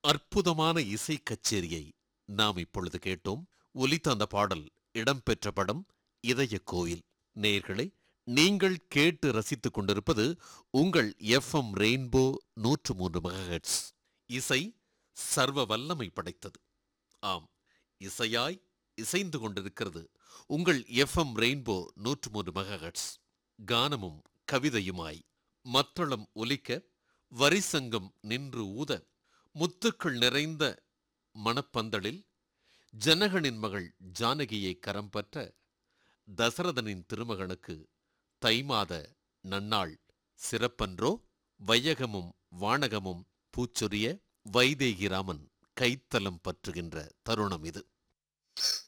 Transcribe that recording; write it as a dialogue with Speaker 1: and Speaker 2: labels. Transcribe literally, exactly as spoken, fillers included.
Speaker 1: அற்புதமான இசை கச்சேரியை நாம் இப்பொழுது கேட்டோம். ஒலித்த அந்த பாடல் இடம்பெற்ற படம் இதய கோயில். நேயர்களே, நீங்கள் கேட்டு ரசித்துக் கொண்டிருப்பது உங்கள் எஃப் எம் ரெயின்போ நூற்று மூன்று மெகாஹெர்ட்ஸ். இசை சர்வ வல்லமை படைத்தது. ஆம், இசையாய் இசைந்து கொண்டிருக்கிறது உங்கள் எஃப் எம் ரெயின்போ நூற்று மூன்று மெகாஹெர்ட்ஸ். கானமும் கவிதையுமாய் மத்தளம் ஒலிக்க, வரிசங்கம் நின்று ஊத, முத்துக்கள் நிறைந்த மணப்பந்தலில் ஜனகனின் மகள் ஜானகியை கரம் பற்ற, தசரதனின் திருமகனுக்கு தை மாத நன்னாள் சிறப்பன்றோ, வையகமும் வானகமும் பூச்சொரிய வைதேகிராமன் கைத்தலம் பற்றுகின்ற தருணம் இது.